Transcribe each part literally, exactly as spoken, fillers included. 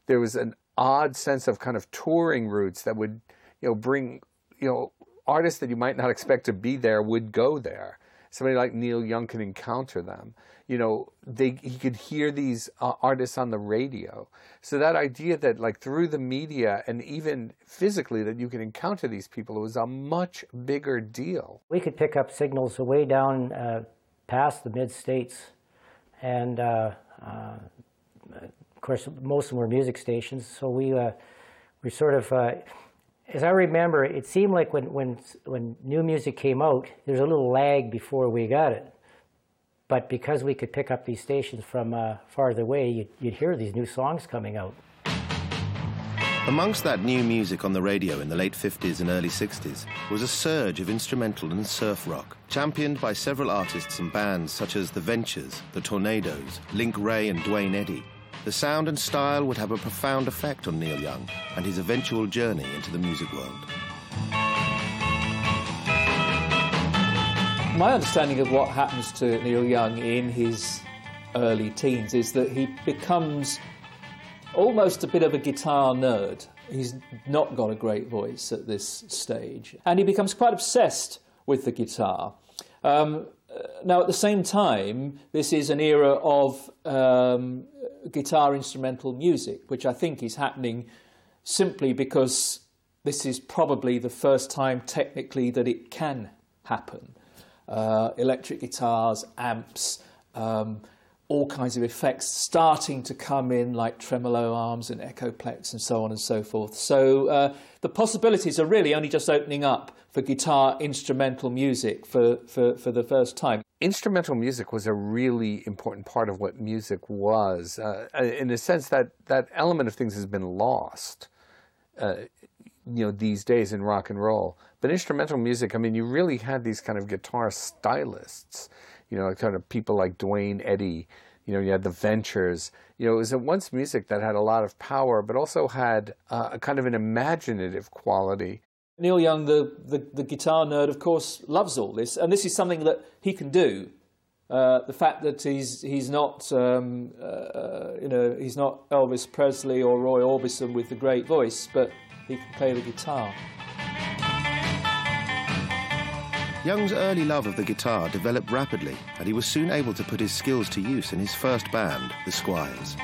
there was an odd sense of kind of touring routes that would, you know, bring, you know, artists that you might not expect to be there would go there. Somebody like Neil Young could encounter them. You know, they, he could hear these uh, artists on the radio. So that idea that, like, through the media and even physically that you could encounter these people, it was a much bigger deal. We could pick up signals way down uh, past the mid-states. And, uh, uh, of course, most of them were music stations. So we, uh, we sort of, uh, as I remember, it seemed like when, when, when new music came out, there was a little lag before we got it. But because we could pick up these stations from uh, farther away, you'd, you'd hear these new songs coming out. Amongst that new music on the radio in the late fifties and early sixties was a surge of instrumental and surf rock, championed by several artists and bands such as The Ventures, The Tornadoes, Link Wray and Duane Eddy. The sound and style would have a profound effect on Neil Young and his eventual journey into the music world. My understanding of what happens to Neil Young in his early teens is that he becomes almost a bit of a guitar nerd. He's not got a great voice at this stage. And he becomes quite obsessed with the guitar. Um, now, at the same time, this is an era of um, guitar instrumental music, which I think is happening simply because this is probably the first time technically that it can happen. Uh, electric guitars, amps, um, all kinds of effects starting to come in, like tremolo arms and echoplex and so on and so forth. So uh, the possibilities are really only just opening up for guitar instrumental music for, for, for the first time. Instrumental music was a really important part of what music was. Uh, in a sense, that, that element of things has been lost, uh, you know, these days in rock and roll. But instrumental music, I mean, you really had these kind of guitar stylists, you know, kind of people like Duane Eddy, you know, you had the Ventures. You know, it was at once music that had a lot of power, but also had uh, a kind of an imaginative quality. Neil Young, the, the, the guitar nerd, of course, loves all this, and this is something that he can do. Uh, the fact that he's, he's not, um, uh, you know, he's not Elvis Presley or Roy Orbison with the great voice, but he can play the guitar. Young's early love of the guitar developed rapidly, and he was soon able to put his skills to use in his first band, the Squires.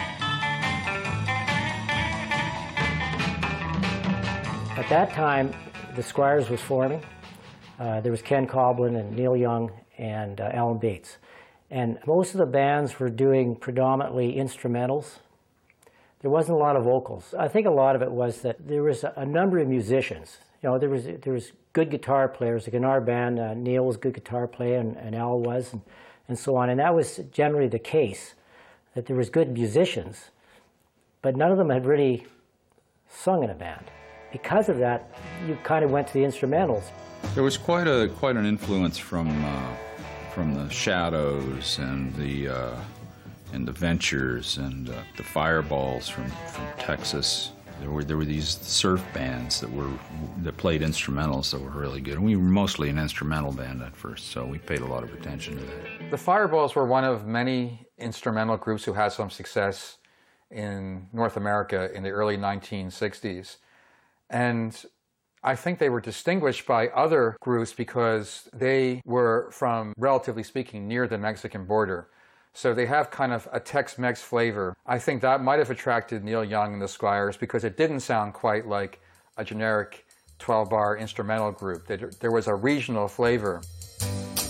At that time, the Squires was forming. Uh, there was Ken Coblin and Neil Young and uh, Alan Bates. And most of the bands were doing predominantly instrumentals. There wasn't a lot of vocals. I think a lot of it was that there was a, a number of musicians. You know, there was, there was good guitar players. Like in our band, uh, Neil was a good guitar player, and, and Al was, and, and so on. And that was generally the case, that there was good musicians, but none of them had really sung in a band. Because of that, you kind of went to the instrumentals. There was quite a quite an influence from uh, from the Shadows and the uh, and the Ventures and uh, the Fireballs from from Texas. There were there were these surf bands that were that played instrumentals that were really good. And we were mostly an instrumental band at first, so we paid a lot of attention to that. The Fireballs were one of many instrumental groups who had some success in North America in the early nineteen sixties. And I think they were distinguished by other groups because they were from, relatively speaking, near the Mexican border. So they have kind of a Tex-Mex flavor. I think that might have attracted Neil Young and the Squires because it didn't sound quite like a generic twelve bar instrumental group. There was a regional flavor.